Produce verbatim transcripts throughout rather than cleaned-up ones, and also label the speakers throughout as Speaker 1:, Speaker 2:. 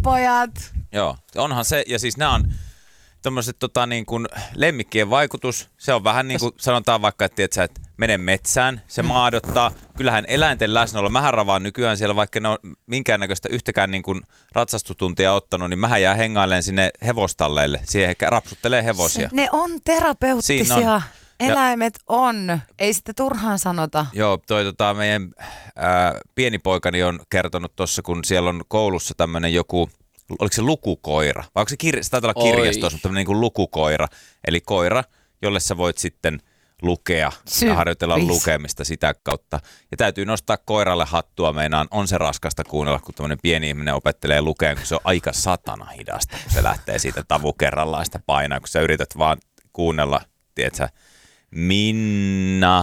Speaker 1: pienipojat.
Speaker 2: Joo, onhan se, ja siis nämä on tommoset tota niin kuin lemmikkien vaikutus, se on vähän niin kuin sanotaan vaikka, että, tiiätkö, että mene metsään, se mm. maadottaa. Kyllähän eläinten läsnäolo, mähän ravaan nykyään siellä, vaikka ne on minkäännäköistä yhtäkään niin kuin ratsastutuntia ottanut, niin mähän jää hengailemaan sinne hevostalleille, siihen ehkä rapsuttelee hevosia.
Speaker 1: Se, ne on terapeuttisia. On. Eläimet ja, on, ei sitä turhaan sanota.
Speaker 2: Joo, toi tota, meidän ää, pienipoikani on kertonut tuossa, kun siellä on koulussa tämmöinen joku, oliko se lukukoira? Vai onko se, kirja, se taitaa olla kirjastossa, mutta tämmöinen niin kuin lukukoira. Eli koira, jolle sä voit sitten lukea Syy. ja harjoitella Viis. lukemista sitä kautta. Ja täytyy nostaa koiralle hattua, meinaan on se raskasta kuunnella, kun tämmöinen pieni ihminen opettelee lukea, kun se on aika satana hidasta, kun se lähtee siitä tavu kerrallaan sitä painaa, kun sä yrität vaan kuunnella, tiedätkö, Minna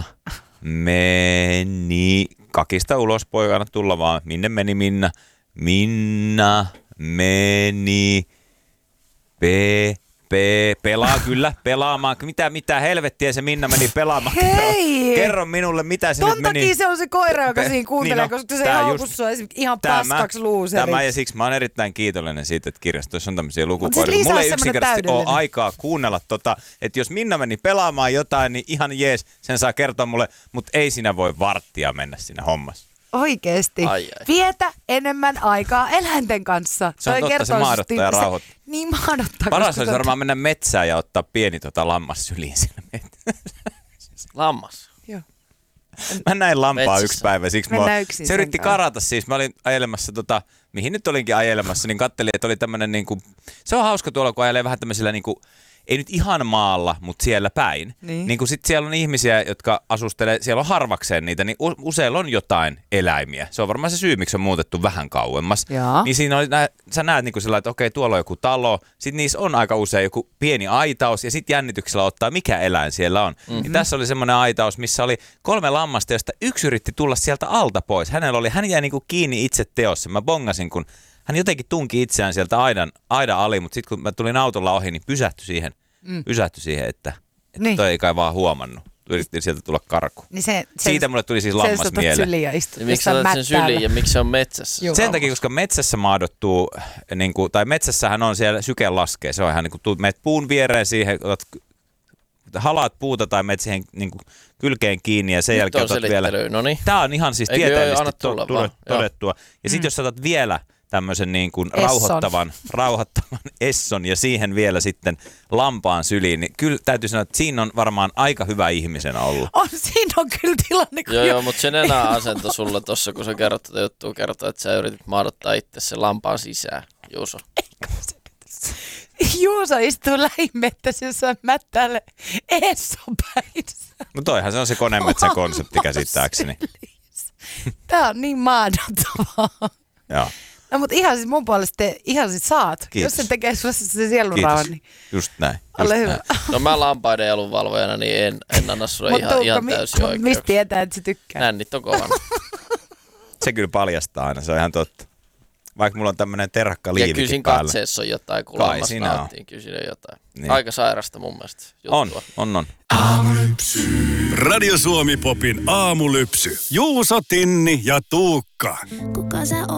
Speaker 2: meni, kakista ulos poikana tulla vaan, minne meni Minna, Minna meni, pe, pe, pelaa kyllä, pelaamaan, mitä, mitä helvettiä se Minna meni pelaamaan.
Speaker 1: Hei!
Speaker 2: Kerro minulle, mitä se
Speaker 1: Ton
Speaker 2: nyt meni.
Speaker 1: takia se on se koira, joka siinä kuuntelee, niin no, koska se ei hauku sua ihan paskaksi luuseriksi.
Speaker 2: Tämä ja siksi mä oon erittäin kiitollinen siitä, että kirjastossa on tämmöisiä lukukoiria. Mulla ei yksinkertaisesti ole aikaa kuunnella tota, että jos Minna meni pelaamaan jotain, niin ihan jees, sen saa kertoa mulle, mutta ei sinä voi varttia mennä siinä hommassa.
Speaker 1: Oikeesti. Ai, ai. Vietä enemmän aikaa eläinten kanssa.
Speaker 2: Se on
Speaker 1: Toi
Speaker 2: totta, se maadottaa ja rauhoittaa.
Speaker 1: Niin maadottaa.
Speaker 2: Paras olisi varmaan mennä metsään ja ottaa pieni tota lammas syliin siinä metsässä.
Speaker 3: Lammas?
Speaker 1: Joo.
Speaker 2: Mä näin lampaa yksi päivä, siksi mua, se yritti
Speaker 1: kanssa.
Speaker 2: karata siis. Mä olin ajelemassa, tota, mihin nyt olinkin ajelemassa, niin kattelin, että oli tämmönen niinku, se on hauska tuolla, kun ajelee vähän tämmöisillä niinku, ei nyt ihan maalla, mutta siellä päin. Niin. Niin kun sit siellä on ihmisiä, jotka asustelee, siellä on harvakseen niitä, niin useilla on jotain eläimiä. Se on varmaan se syy, miksi on muutettu vähän kauemmas.
Speaker 1: Jaa.
Speaker 2: Niin siinä oli, sä näet niin kuin sellainen, että okei, tuolla on joku talo. Sitten niissä on aika usein joku pieni aitaus ja sitten jännityksellä ottaa, mikä eläin siellä on. Mm-hmm. Niin tässä oli semmoinen aitaus, missä oli kolme lammasta, josta yksi yritti tulla sieltä alta pois. Hänellä oli, hän jäi niin kuin kiinni itse teossa. Mä bongasin, kun hän jotenkin tunki itseään sieltä aidan, aidan ali, mutta sitten kun mä tulin autolla ohi, niin pysähtyi siihen, mm. pysähtyi siihen että, että niin. Toi ei kai vaan huomannut. Yritettiin sieltä tulla karkuun. Niin se, se, Siitä mulle tuli siis lammas mieleen.
Speaker 3: Niin miksi sä otat sen syliin ja miksi se on metsässä?
Speaker 2: Sen takia, koska metsässä maadottuu, niin kuin, tai metsässähän on siellä syke laskee. Se on ihan niin kuin, tuut, meet puun viereen siihen, otat, halaat puuta tai meet siihen niin kuin, kylkeen kiinni ja sen
Speaker 3: Nyt
Speaker 2: jälkeen otat vielä.
Speaker 3: Noniin.
Speaker 2: Tää on ihan siis
Speaker 3: Eikö
Speaker 2: tieteellisesti
Speaker 3: jo,
Speaker 2: to, to, todettua. Ja sit mm. jos otat vielä tämmöisen niin kuin rauhoittavan, rauhoittavan esson ja siihen vielä sitten lampaan syliin, niin kyllä täytyy sanoa, että siinä on varmaan aika hyvä ihmisenä ollut.
Speaker 1: On, siinä on kyllä tilanne.
Speaker 3: Joo, joo, mutta sen enää asento sulle tossa, kun sä kerrot tätä juttua, kertoo, että sä yritit maadottaa itse sen lampaan sisään, Juuso.
Speaker 1: Juuso istuu lähimettässä jossain mättäälle esson päissä.
Speaker 2: No toihan se on se konemetsän konsepti käsittääkseni.
Speaker 1: Tää on niin maadottavaa.
Speaker 2: Joo.
Speaker 1: No mutta ihan siis mun puolesta te, ihan siis saat.
Speaker 2: Kiitos.
Speaker 1: Jos se tekee sulle se sielunrauhan, niin
Speaker 2: just näin. Just
Speaker 1: ole
Speaker 2: näin.
Speaker 1: hyvä.
Speaker 3: No mä lampaiden elunvalvojana, niin en, en anna sulle ihan, ihan täysin oikeuksia.
Speaker 1: Mistä tietää, että se tykkää?
Speaker 3: Nännit on kovana.
Speaker 2: Se kyllä paljastaa aina, se on ihan totta. Vaikka mulla on tämmönen terhakka liivikin
Speaker 3: ja kyllä
Speaker 2: päällä.
Speaker 3: Katseessa on jotain, kun lammas naattiin. Kyllä siinä on jotain. Niin. Aika sairasta mun mielestä juttua.
Speaker 2: On, on, on.
Speaker 4: Aamulypsy. Radio Suomi Popin aamulypsy. Juuso, Tinni ja Tuukka. Kuka sä